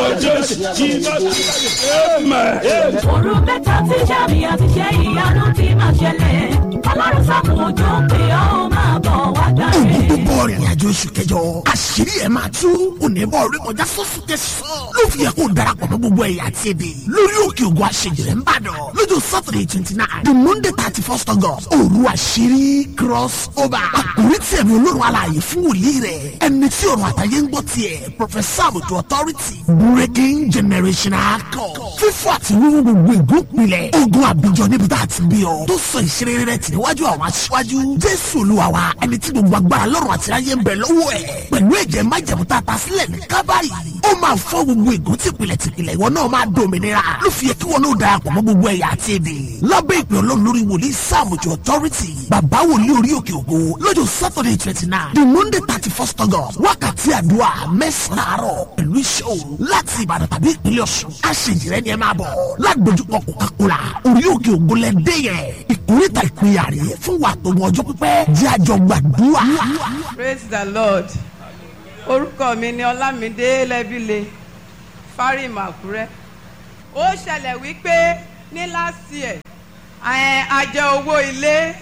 Òru mẹ́ta tí Jàmí àti ṣe ìyanu ti máa ṣẹlẹ̀. Ọlọ́run sákùn òjò pé ó máa bọ̀ wá gbàre. Gbogbo ìrìn àjò oṣù kẹjọ, àṣírí ẹ̀ máa tú. Onímọ̀ orí kọjá sọ́sù tẹ̀sán. Ló fi yẹ kó darapọ̀ mọ́ gbogbo ẹ̀yà àti èdè. Lórí òkè ògùn àṣejìrẹ́ ń bàdàn. Lọ́jọ́ Saturday 29, the Monday 31st August. Òru àṣírí cross over. Àkòrí tí ẹ̀mí Olórun alààyè fún wòlíì rẹ̀. Ẹni tí ọ̀run àtàyè ń gbọ́ tiẹ̀. Professor Àbùtù Authority. Breaking generational code. Fífọ́ àti wíwú gbogbo ìgbópinlẹ̀. Ogun àbíjọ níbi tá a ti bí ọ. Tó sọ ìṣeré rẹ̀ tì níwájú àwọn aṣíwájú. Jésù Olúwa wa, ẹni tí gbogbo agbára lọ́run àti ayé ń bẹ lọ́wọ́ ẹ̀. Pẹ̀lú ẹ̀jẹ̀ májẹ̀mú tá a ta sílẹ̀ ní Kábàárì. Ó máa fọ́ gbogbo ègún tìpìlẹ̀ ìwọ náà máa dòmìnira. Ló fi yẹ kí wọn náà darapọ̀ mọ́ gbogbo ẹ̀yà àti èdè. Lábẹ́ ìpè Ọlọ́run lórí wòlíì Àbùtù Authority. Bàbá wòlíì orí òkè ògo. Lọ́jọ́ Saturday 29, the Monday 31st August. Wákàtí àdúrà mẹ́sàn-án àárọ̀ pẹ̀lú iṣẹ́ òru láti Ìbàdàn tàbí ìpínlẹ̀ Ọ̀ṣun. Àṣejìrẹ́ ni ẹ máa bọ̀. Ládojúkọ Coca-Cola. Orí òkè ògo lẹ dé yẹn. Ìkórìtà ìpínyà rèé fún wa tó mọ ọjọ́ pípẹ́. Jẹ́ àjọ gbàdúrà. Praise the Lord. Orúkọ mi ni Ọlámídé Lẹ́bílé Fárímù Àkúrẹ́. Ó ṣẹlẹ̀ wípé ní last year a jẹ owó ilé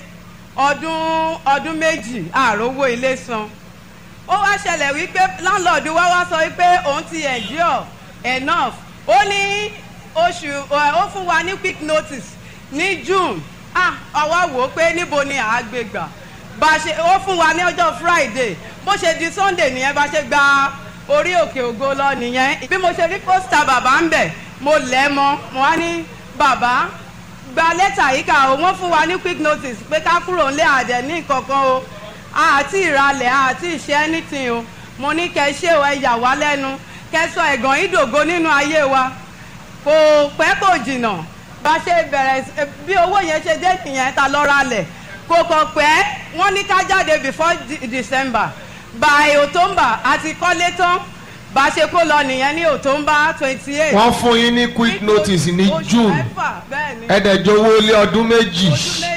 ọdún méjì ààrò owó ilé san. Ó wá ṣẹlẹ̀ wípé láńlọ́ọ̀dù wá sọ wípé òun ti endure enough. Ó ní oṣù ó fún wa ní quick notice ní June. Àwa wò ó pé níbo ni àá gbé gbà. Ó fún wa ní ọjọ́ Friday. Bó ṣe di Sunday nìyẹn bá ṣe gba orí òkè ògo lọ nìyẹn. Bí mo ṣe rí pósítà bàbá ń bẹ̀ mo lẹ̀ mọ́ mo wá ní bàbá gba lẹ́tà yìí kà ó wọ́n fún wa ní quick notice pé ká kúrò ńlẹ̀ àdẹ̀ ní kankan o àti ìralẹ̀ àti ìṣe anything o. Mo ní kẹ́ ṣé o ẹ yà wá lẹ́nu kẹ́ sọ ẹ̀gàn ìdògo nínú ayé wa. Kò pẹ́ kò jìnnà bá ṣe bẹ̀rẹ̀ bí owó yẹn ṣe dé nìyẹn ta lọ ralẹ̀. Kò kàn pẹ́ wọ́n ní ká jáde before December. By October àti kọ́lé tán bá ṣe kó lọ nìyẹn ní October 28. Wọ́n fún yín ní quick notice ní June ẹ̀ẹ́dẹ̀jọ́wọ́ lé ọdún méjì.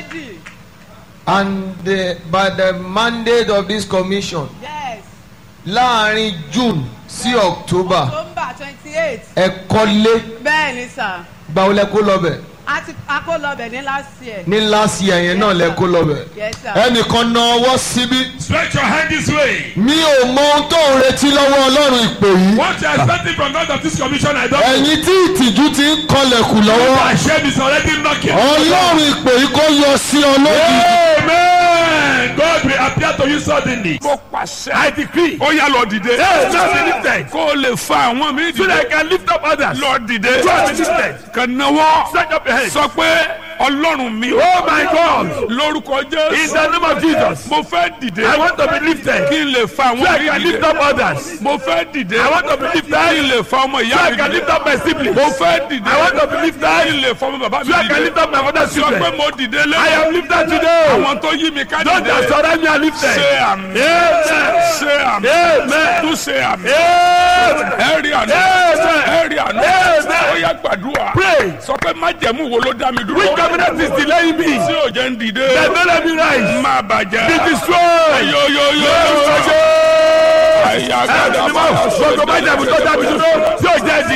And by the mandate of this commission. Yes. Láàárín June sí October 28. ẹ kọ́lé. Bẹ́ẹ̀ ni sà. Gbàwo lẹ kó lọ bẹ̀. A kó lọ bẹ̀ ní last year. Ní last year yẹn náà lẹ kó lọ bẹ̀. Yes sir. Ẹnìkan na ọwọ́ síbí. Stretch your hand this way. Mi ò mọ ohun tó ń retí lọ́wọ́ Ọlọ́run ìpè yìí. What you are expecting from God of this commission I don't know. Ẹ̀yin tí ìtìjú ti ń kọlẹ̀kùn lọ́wọ́. My shame is already knocking. Ọlọ́run ìpè yìí kó yọ sí ọ lójijì. Amen. God will appear to you suddenly. Mo pàṣẹ. I decree. Ó yá lọ dìde. Just be lifted. Kó o lè fa àwọn mi dìde. So that I can lift up others. Lọ dìde. Just be lifted. Kàn náwó. Stretch up your head. Sọ pé Ọlọ́run mi. Oh my God. Lórúkọ Jésù. In the name of Jesus. Mo fẹ́ dìde. I want to be lifted. Kí n lè fa àwọn mi dìde. So I can lift up others. Mo fẹ́ dìde. I want to be lifted. Kí n lè fa ọmọ ìyá mi dìde. So I can lift up my siblings. Mo fẹ́ dìde. I want to be lifted. Kí n lè fa ọmọ bàbá mi dìde. So I can lift up my mother's children. Sọ pé mo dìde lé. I am lifted today. Àwọn tó yí mi ká dìde. Don't just surround me and lifted. Ṣé àmì. Ṣé àmì. Tún ṣe àmì. Ẹ̀rí àná. Ẹ̀rí àná. Ó yá gbàdúrà. Pray. Sọ pé májẹ̀mú wo ló dá mi dúró. Which covenant is delaying me? Tí ò jẹ́ ń dìde. The don't let me rise. Má bàjẹ́. Be destroyed. Yo. Àyà gbàdúrà. Gbogbo májẹ̀mú tó dá mi dúró. Tí ò jẹ́